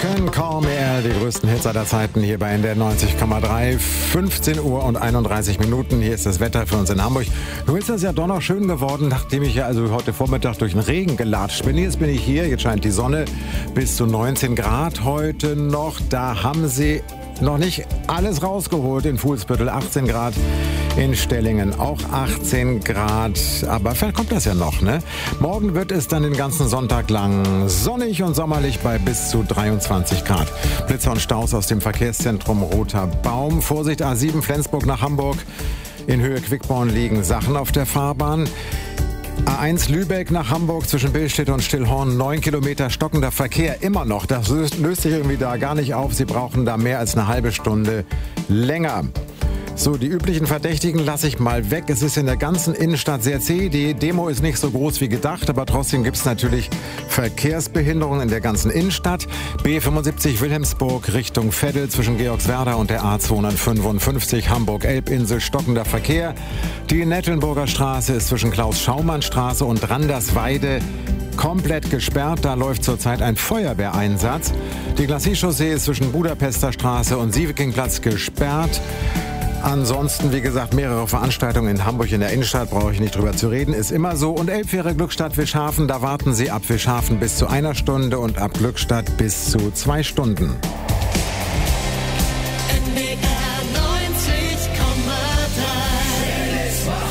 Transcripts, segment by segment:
Können kaum mehr die größten Hits aller Zeiten hier bei NDR 90,3. 15 Uhr und 31 Minuten. Hier ist das Wetter für uns in Hamburg. Nun ist das ja doch noch schön geworden, nachdem ich ja also heute Vormittag durch den Regen gelatscht bin. Jetzt bin ich hier, jetzt scheint die Sonne, bis zu 19 Grad heute noch. Da haben sie noch nicht alles rausgeholt. In Fuhlsbüttel 18 Grad, in Stellingen auch 18 Grad. Aber vielleicht kommt das ja noch, ne? Morgen wird es dann den ganzen Sonntag lang sonnig und sommerlich bei bis zu 23 Grad. Blitzer und Staus aus dem Verkehrszentrum Roter Baum. Vorsicht, A7 Flensburg nach Hamburg. In Höhe Quickborn liegen Sachen auf der Fahrbahn. A1 Lübeck nach Hamburg zwischen Billstedt und Stillhorn, 9 Kilometer stockender Verkehr immer noch. Das löst sich irgendwie da gar nicht auf. Sie brauchen da mehr als eine halbe Stunde länger. So, die üblichen Verdächtigen lasse ich mal weg. Es ist in der ganzen Innenstadt sehr zäh. Die Demo ist nicht so groß wie gedacht, aber trotzdem gibt es natürlich Verkehrsbehinderungen in der ganzen Innenstadt. B75 Wilhelmsburg Richtung Veddel zwischen Georgswerda und der A255 Hamburg-Elbinsel stockender Verkehr. Die Nettelnburger Straße ist zwischen Klaus-Schaumann-Straße und Randersweide komplett gesperrt. Da läuft zurzeit ein Feuerwehreinsatz. Die Glacis-Chaussee ist zwischen Budapester Straße und Sievekingplatz gesperrt. Ansonsten, wie gesagt, mehrere Veranstaltungen in Hamburg in der Innenstadt, brauche ich nicht drüber zu reden, ist immer so. Und Elbfähre Glückstadt Wischhafen, da warten Sie ab Wischhafen bis zu 1 Stunde und ab Glückstadt bis zu 2 Stunden.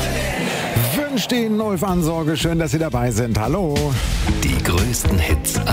Wünscht Ihnen Ulf Ansorge, schön, dass Sie dabei sind. Hallo. Die größten Hits